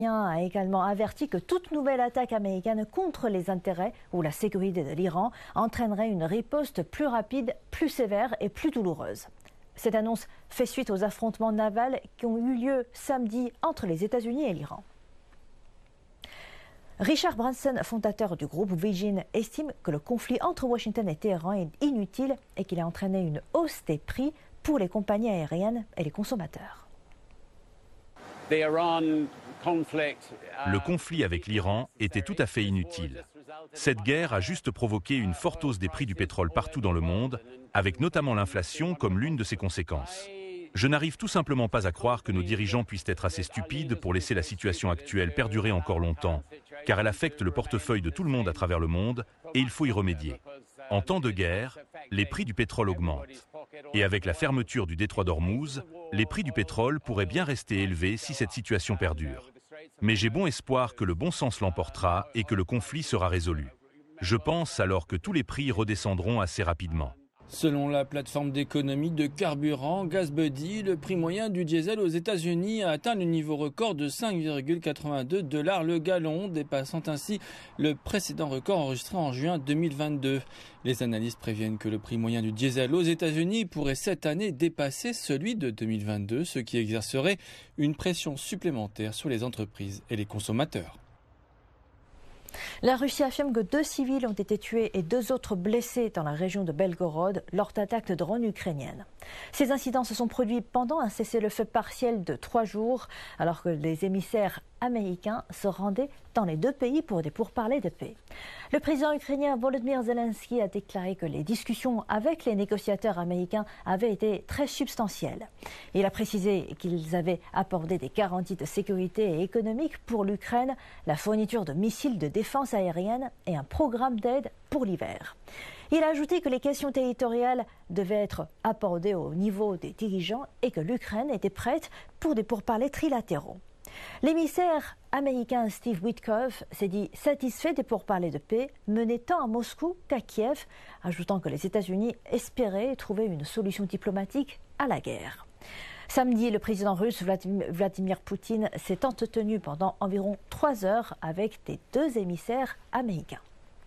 a également averti que toute nouvelle attaque américaine contre les intérêts ou la sécurité de l'Iran entraînerait une riposte plus rapide, plus sévère et plus douloureuse. Cette annonce fait suite aux affrontements navals qui ont eu lieu samedi entre les États-Unis et l'Iran. Richard Branson, fondateur du groupe Virgin, estime que le conflit entre Washington et Téhéran est inutile et qu'il a entraîné une hausse des prix pour les compagnies aériennes et les consommateurs. Le conflit avec l'Iran était tout à fait inutile. Cette guerre a juste provoqué une forte hausse des prix du pétrole partout dans le monde, avec notamment l'inflation comme l'une de ses conséquences. Je n'arrive tout simplement pas à croire que nos dirigeants puissent être assez stupides pour laisser la situation actuelle perdurer encore longtemps, car elle affecte le portefeuille de tout le monde à travers le monde et il faut y remédier. En temps de guerre, les prix du pétrole augmentent. Et avec la fermeture du détroit d'Ormuz, les prix du pétrole pourraient bien rester élevés si cette situation perdure. Mais j'ai bon espoir que le bon sens l'emportera et que le conflit sera résolu. Je pense alors que tous les prix redescendront assez rapidement. Selon la plateforme d'économie de carburant GasBuddy, le prix moyen du diesel aux États-Unis a atteint le niveau record de 5,82 $ le gallon, dépassant ainsi le précédent record enregistré en juin 2022. Les analystes préviennent que le prix moyen du diesel aux États-Unis pourrait cette année dépasser celui de 2022, ce qui exercerait une pression supplémentaire sur les entreprises et les consommateurs. La Russie affirme que 2 civils ont été tués et 2 autres blessés dans la région de Belgorod lors d'attaques de drones ukrainiennes. Ces incidents se sont produits pendant un cessez-le-feu partiel de 3 jours, alors que les émissaires américains se rendaient dans les 2 pays pour des pourparlers de paix. Le président ukrainien Volodymyr Zelensky a déclaré que les discussions avec les négociateurs américains avaient été très substantielles. Il a précisé qu'ils avaient apporté des garanties de sécurité et économique pour l'Ukraine, la fourniture de missiles de défense aérienne et un programme d'aide pour l'hiver. Il a ajouté que les questions territoriales devaient être abordées au niveau des dirigeants et que l'Ukraine était prête pour des pourparlers trilatéraux. L'émissaire américain Steve Witkoff s'est dit satisfait des pourparlers de paix menés tant à Moscou qu'à Kiev, ajoutant que les États-Unis espéraient trouver une solution diplomatique à la guerre. Samedi, le président russe Vladimir Poutine s'est entretenu pendant environ 3 heures avec les 2 émissaires américains.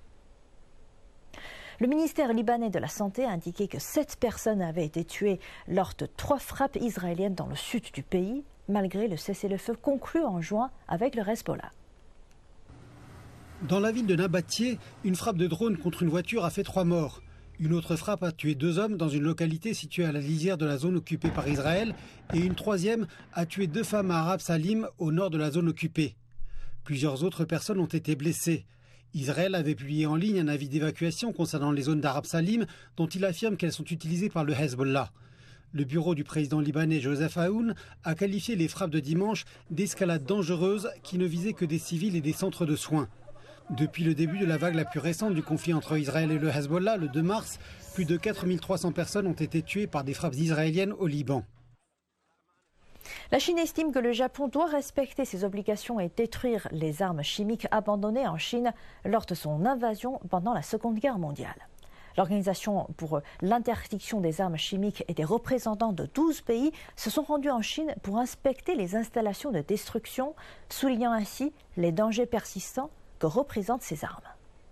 Le ministère libanais de la Santé a indiqué que 7 personnes avaient été tuées lors de 3 frappes israéliennes dans le sud du pays, malgré le cessez-le-feu conclu en juin avec le Hezbollah. Dans la ville de Nabatieh, une frappe de drone contre une voiture a fait 3 morts. Une autre frappe a tué 2 hommes dans une localité située à la lisière de la zone occupée par Israël et une 3e a tué 2 femmes à Arab Salim au nord de la zone occupée. Plusieurs autres personnes ont été blessées. Israël avait publié en ligne un avis d'évacuation concernant les zones d'Arab Salim dont il affirme qu'elles sont utilisées par le Hezbollah. Le bureau du président libanais Joseph Aoun a qualifié les frappes de dimanche d'escalade dangereuse qui ne visaient que des civils et des centres de soins. Depuis le début de la vague la plus récente du conflit entre Israël et le Hezbollah, le 2 mars, plus de 4300 personnes ont été tuées par des frappes israéliennes au Liban. La Chine estime que le Japon doit respecter ses obligations et détruire les armes chimiques abandonnées en Chine lors de son invasion pendant la Seconde Guerre mondiale. L'Organisation pour l'interdiction des armes chimiques et des représentants de 12 pays se sont rendus en Chine pour inspecter les installations de destruction, soulignant ainsi les dangers persistants que représentent ces armes.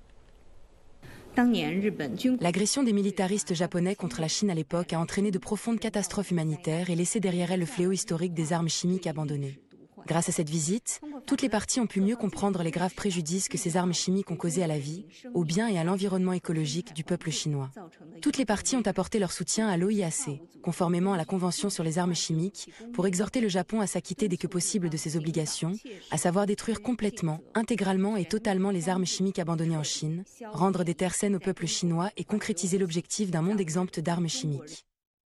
L'agression des militaristes japonais contre la Chine à l'époque a entraîné de profondes catastrophes humanitaires et laissé derrière elle le fléau historique des armes chimiques abandonnées. Grâce à cette visite, toutes les parties ont pu mieux comprendre les graves préjudices que ces armes chimiques ont causés à la vie, au bien et à l'environnement écologique du peuple chinois. Toutes les parties ont apporté leur soutien à l'OIAC, conformément à la Convention sur les armes chimiques, pour exhorter le Japon à s'acquitter dès que possible de ses obligations, à savoir détruire complètement, intégralement et totalement les armes chimiques abandonnées en Chine, rendre des terres saines au peuple chinois et concrétiser l'objectif d'un monde exempt d'armes chimiques.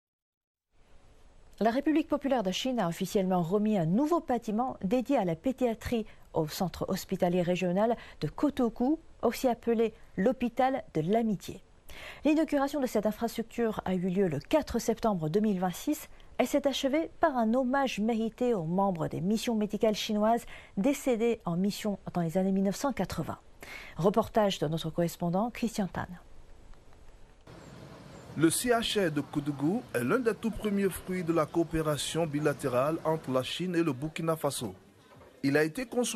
La République populaire de Chine a officiellement remis un nouveau bâtiment dédié à la pédiatrie au centre hospitalier régional de Kotoku, aussi appelé l'hôpital de l'amitié. L'inauguration de cette infrastructure a eu lieu le 4 septembre 2026 et s'est achevée par un hommage mérité aux membres des missions médicales chinoises décédés en mission dans les années 1980. Reportage de notre correspondant Christian Tan. Le CHR de Kotoku est l'un des tout premiers fruits de la coopération bilatérale entre la Chine et le Burkina Faso. Il a été construit